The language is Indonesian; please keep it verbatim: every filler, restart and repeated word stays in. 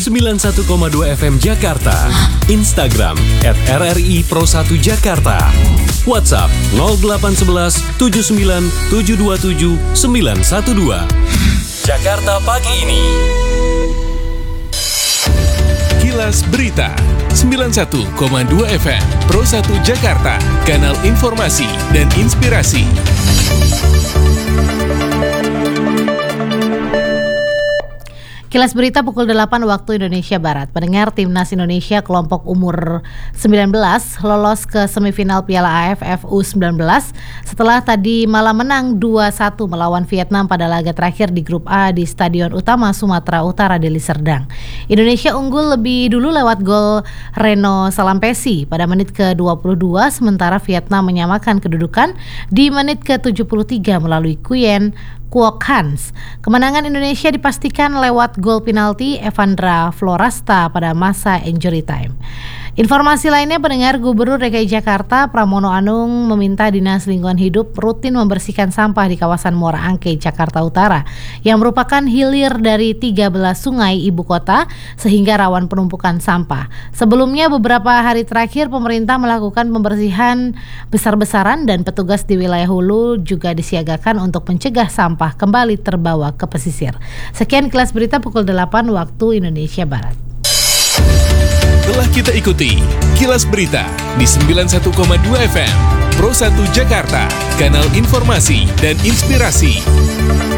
sembilan puluh satu koma dua F M Jakarta. Instagram at R R I Pro satu Jakarta. WhatsApp nol delapan satu satu tujuh sembilan tujuh dua tujuh sembilan satu dua. Jakarta pagi ini. Kilas Berita sembilan puluh satu koma dua F M Pro satu Jakarta, kanal informasi dan inspirasi. Kilas Berita pukul delapan waktu Indonesia Barat. Pendengar, Timnas Indonesia kelompok umur sembilan belas lolos ke semifinal Piala A F F U sembilan belas setelah tadi malam menang dua satu melawan Vietnam pada laga terakhir di grup A di Stadion Utama Sumatera Utara, Deli Serdang. Indonesia unggul lebih dulu lewat gol Reno Salampesi pada menit ke dua puluh dua, sementara Vietnam menyamakan kedudukan di menit ke tujuh puluh tiga melalui Nguyen Quoc Hans. Kemenangan Indonesia dipastikan lewat gol penalti Evandra Florasta pada masa injury time. Informasi lainnya, pendengar, Gubernur D K I Jakarta Pramono Anung meminta Dinas Lingkungan Hidup rutin membersihkan sampah di kawasan Muara Angke, Jakarta Utara yang merupakan hilir dari tiga belas sungai ibu kota sehingga rawan penumpukan sampah. Sebelumnya beberapa hari terakhir pemerintah melakukan pembersihan besar-besaran dan petugas di wilayah hulu juga disiagakan untuk mencegah sampah kembali terbawa ke pesisir. Sekian Kilas Berita pukul delapan waktu Indonesia Barat. Telah kita ikuti Kilas Berita di sembilan puluh satu koma dua F M Pro satu Jakarta, kanal informasi dan inspirasi.